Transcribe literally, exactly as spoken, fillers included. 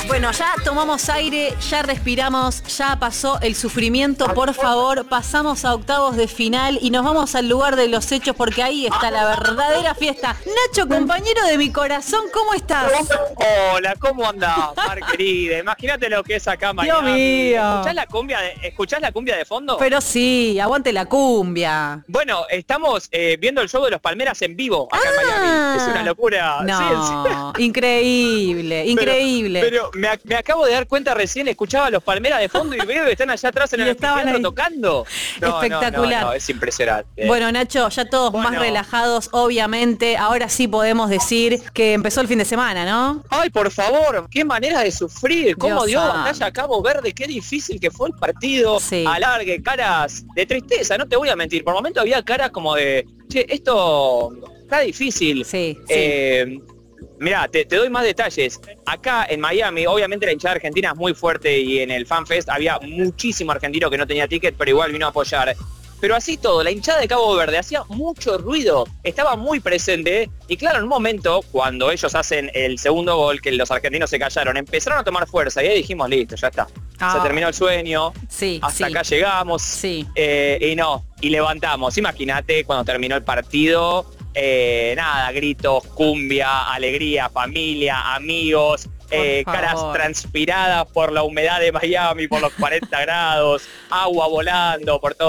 Bueno, ya tomamos aire, ya respiramos, ya pasó el sufrimiento. Por favor, pasamos a octavos de final y nos vamos al lugar de los hechos porque ahí está la verdadera fiesta. Nacho, compañero de mi corazón, ¿cómo estás? Hola, ¿cómo andás, Mar querida? Imagínate lo que es acá en Dios Miami. mío. ¿Escuchás la cumbia de, ¿Escuchás la cumbia de fondo? Pero sí, aguante la cumbia. Bueno, estamos eh, viendo el show de los Palmeras en vivo acá Ah. en Miami. Es una locura. No, Sí, sí. increíble, increíble. Pero, pero me, ac- me acabo de dar cuenta recién, escuchaba a los Palmeras de fondo y veo que están allá atrás en Y el estaban anfiteatro ahí. tocando. No, no, Espectacular. No, no, es impresionante. Bueno, Nacho, ya todos Bueno. más relajados, obviamente. Ahora sí podemos decir que empezó el fin de semana, ¿no? Ay, por favor, qué manera de sufrir, cómo Dios dio santo. batalla a Cabo Verde, qué difícil que fue el partido, Sí. alargue, caras de tristeza, no te voy a mentir, por momentos había caras como de, che, esto está difícil. Sí, sí. Eh, Mirá, te, te doy más detalles. Acá en Miami, obviamente la hinchada argentina es muy fuerte y en el FanFest había muchísimo argentino que no tenía ticket, pero igual vino a apoyar. Pero así todo, la hinchada de Cabo Verde hacía mucho ruido, estaba muy presente y claro, en un momento, cuando ellos hacen el segundo gol, que los argentinos se callaron, empezaron a tomar fuerza y ahí dijimos, listo, ya está. Ah. Se terminó el sueño, Sí, hasta sí. acá llegamos Sí. eh, y no, y levantamos. Imagínate cuando terminó el partido, eh, nada, gritos, cumbia, alegría, familia, amigos. Eh, Por caras favor. transpiradas por la humedad de Miami, por los cuarenta grados, agua volando por todo.